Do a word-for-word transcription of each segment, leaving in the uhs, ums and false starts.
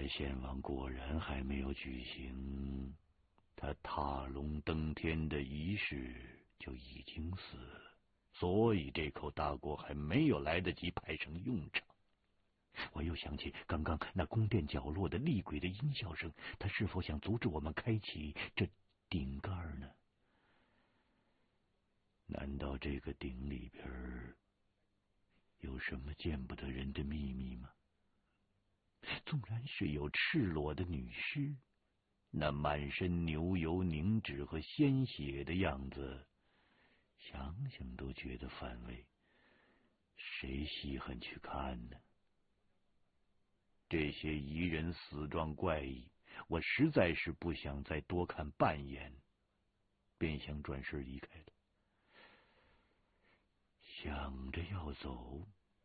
献王果然还没有举行他踏龙登天的仪式，就已经死了，所以这口大锅还没有来得及派上用场。我又想起刚刚那宫殿角落的厉鬼的音效声，他是否想阻止我们开启这顶盖呢？难道这个鼎里边有什么见不得人的秘密吗？纵然是有赤裸的女尸，那满身牛油凝脂和鲜血的样子，想想都觉得反胃，谁稀罕去看呢？这些彝人死状怪异，我实在是不想再多看半眼，便想转身离开了。想着要走，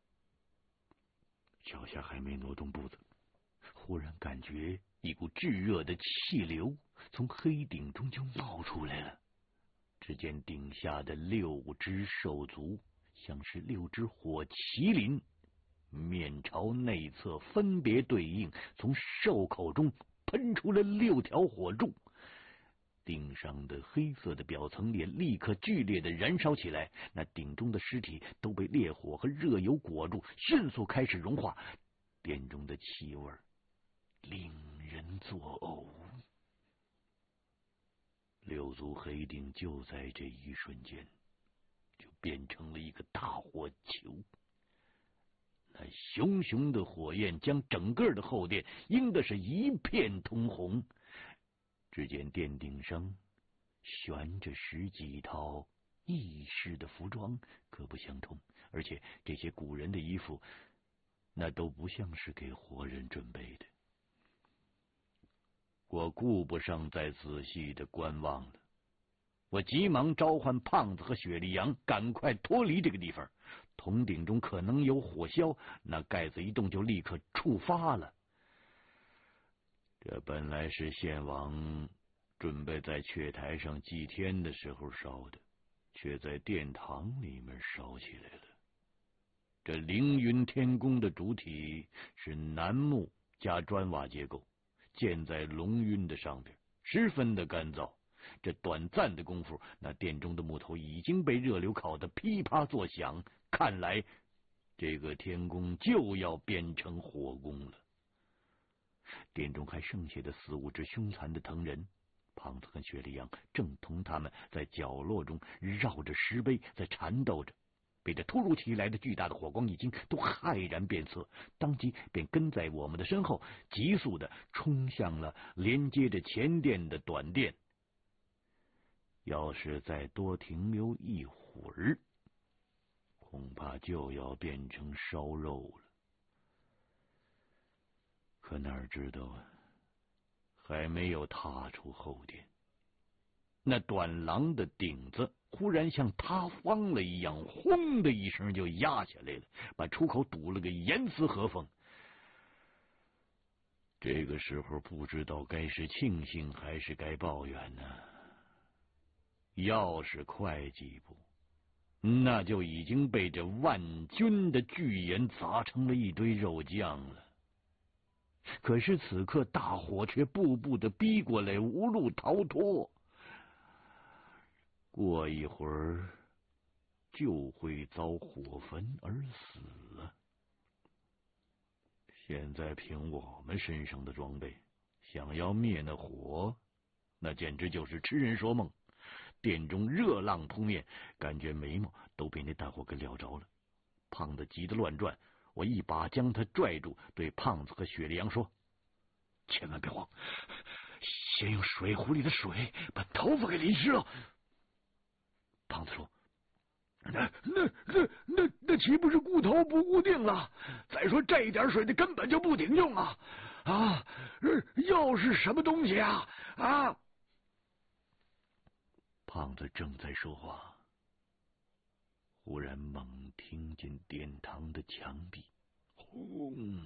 脚下还没挪动步子，忽然感觉一股炙热的气流从黑鼎中就冒出来了。只见鼎下的六只兽族像是六只火麒麟，面朝内侧分别对应，从兽口中喷出了六条火柱。鼎上的黑色的表层也立刻剧烈的燃烧起来，那鼎中的尸体都被烈火和热油裹住，迅速开始融化。殿中的气味令人作呕。六足黑鼎就在这一瞬间就变成了一个大火球，那熊熊的火焰将整个的后殿映的是一片通红。只见殿顶上悬着十几套异式的服装，各不相同，而且这些古人的衣服那都不像是给活人准备的。我顾不上再仔细的观望了，我急忙召唤胖子和雪莉杨赶快脱离这个地方。铜鼎中可能有火枭，那盖子一动就立刻触发了。这本来是献王准备在阙台上祭天的时候烧的，却在殿堂里面烧起来了。这凌云天宫的主体是楠木加砖瓦结构，建在龙晕的上边，十分的干燥。这短暂的功夫，那殿中的木头已经被热流烤得噼啪作响，看来这个天宫就要变成火宫了。殿中还剩下的四五只凶残的藤人，胖子和雪莉杨正同他们在角落中绕着石碑在缠斗着，被这突如其来的巨大的火光一惊，都骇然变色，当即便跟在我们的身后，急速的冲向了连接着前殿的短殿。要是再多停留一会儿，恐怕就要变成烧肉了。可哪知道啊，还没有踏出后殿，那短廊的顶子忽然像塌方了一样，轰的一声就压下来了，把出口堵了个严丝合缝。这个时候不知道该是庆幸还是该抱怨呢。要是快几步，那就已经被这万钧的巨岩砸成了一堆肉酱了。可是此刻大火却步步的逼过来，无路逃脱，过一会儿就会遭火焚而死啊！现在凭我们身上的装备，想要灭那火，那简直就是痴人说梦。殿中热浪扑面，感觉眉毛都被那大火给燎着了。胖子急得乱转，我一把将他拽住，对胖子和雪莉杨说：“千万别慌，先用水壶里的水把头发给淋湿了。”胖子说：“那那那那那岂不是顾头不顾腚了？再说这一点水的根本就不顶用啊！啊，又是什么东西啊？啊！”胖子正在说话，忽然猛听见殿堂的墙壁轰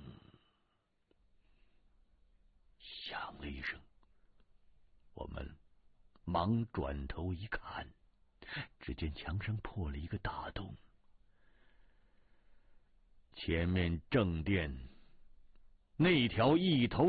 响了一声，我们忙转头一看，只见墙上破了一个大洞，前面正殿那条一头